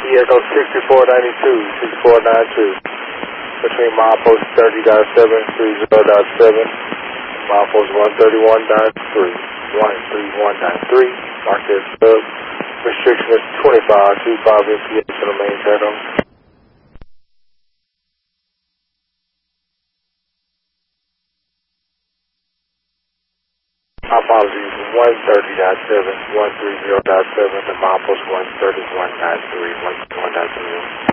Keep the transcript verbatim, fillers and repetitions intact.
Echo sixty-four ninety-two, sixty-four ninety-two. Between milepost thirty point seven, three zero point seven, milepost one thirty-one point three, one thirty-one point three. Mark this sub. Restriction is twenty-five, twenty-five M P H on the main channel. Apologies, one thirty point seven, one thirty point seven, the milepost one thirty-one point three, one thirty-one point three.